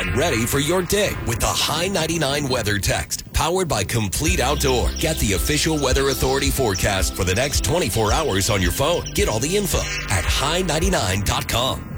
and ready for your day with the High 99 Weather Text. Powered by Complete Outdoor. Get the official Weather Authority forecast for the next 24 hours on your phone. Get all the info at high99.com.